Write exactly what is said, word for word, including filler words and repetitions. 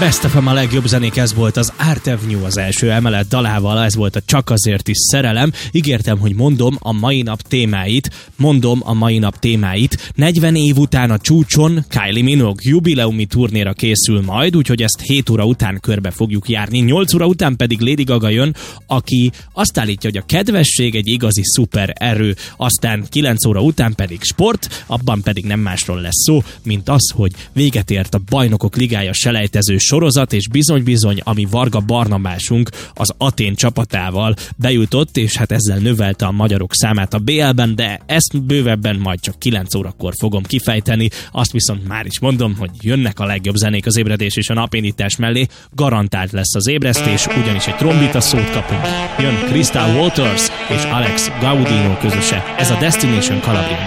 Best of a legjobb zenék, ez volt az Art Avenue az első emelet dalával, ez volt a Csak azért is szerelem. Ígértem, hogy mondom a mai nap témáit, mondom a mai nap témáit. negyven év után a csúcson Kylie Minogue jubileumi turnéra készül majd, úgyhogy ezt hét óra után körbe fogjuk járni. nyolc óra után pedig Lady Gaga jön, aki azt állítja, hogy a kedvesség egy igazi szuper erő. Aztán kilenc óra után pedig sport, abban pedig nem másról lesz szó, mint az, hogy véget ért a Bajnokok Ligája selejtező sorozat, és bizony-bizony, ami Varga Barnabásunk az Athén csapatával bejutott, és hát ezzel növelte a magyarok számát a bé el-ben, de ezt bővebben majd csak kilenc órakor fogom kifejteni. Azt viszont már is mondom, hogy jönnek a legjobb zenék az ébredés és a napindítás mellé, garantált lesz az ébresztés, ugyanis egy trombita szót kapunk. Jön Crystal Waters és Alex Gaudino közöse. Ez a Destination Calabria.